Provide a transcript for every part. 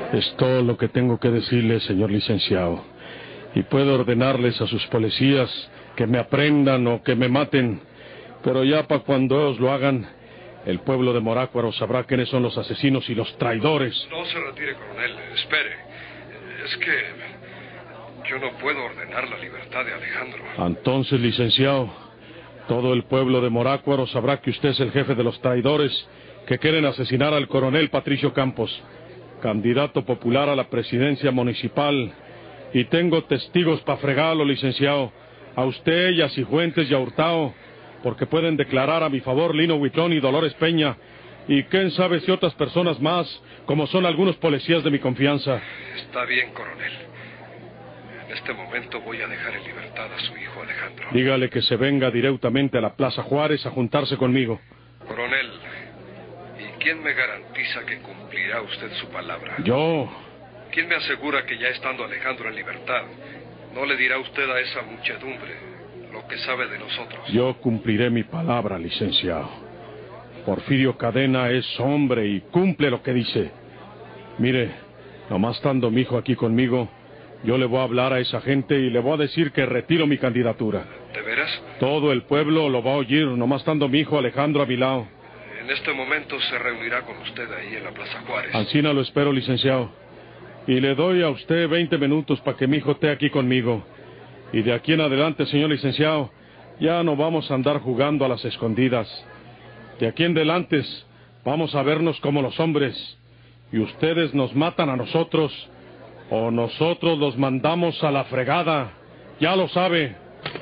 Es todo lo que tengo que decirle, señor licenciado. Y puedo ordenarles a sus policías que me aprendan o que me maten. Pero ya para cuando ellos lo hagan, el pueblo de Morácuaro sabrá quiénes son los asesinos y los traidores. No se retire, coronel. Espere. Es que yo no puedo ordenar la libertad de Alejandro. Entonces, licenciado, todo el pueblo de Morácuaro sabrá que usted es el jefe de los traidores que quieren asesinar al coronel Patricio Campos, candidato popular a la presidencia municipal. Y tengo testigos para fregarlo, licenciado, a usted y a Cifuentes y a Hurtado, porque pueden declarar a mi favor Lino Huitrón y Dolores Peña, y quién sabe si otras personas más, como son algunos policías de mi confianza. Está bien, coronel. En este momento voy a dejar en libertad a su hijo Alejandro. Dígale que se venga directamente a la Plaza Juárez a juntarse conmigo. Coronel, ¿y quién me garantiza que cumplirá usted su palabra? Yo. ¿Quién me asegura que ya estando Alejandro en libertad, no le dirá usted a esa muchedumbre lo que sabe de nosotros? Yo cumpliré mi palabra, licenciado. Porfirio Cadena es hombre y cumple lo que dice. Mire, nomás estando mi hijo aquí conmigo, yo le voy a hablar a esa gente y le voy a decir que retiro mi candidatura. ¿De veras? Todo el pueblo lo va a oír, nomás estando mi hijo Alejandro a mi lado. En este momento se reunirá con usted ahí en la Plaza Juárez. Ancina lo espero, licenciado. Y le doy a usted 20 minutos para que mi hijo esté aquí conmigo. Y de aquí en adelante, señor licenciado, ya no vamos a andar jugando a las escondidas. De aquí en adelante vamos a vernos como los hombres. Y ustedes nos matan a nosotros, o nosotros los mandamos a la fregada. Ya lo sabe.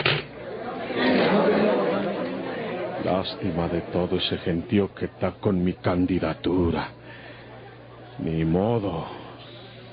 Lástima de todo ese gentío que está con mi candidatura. Ni modo.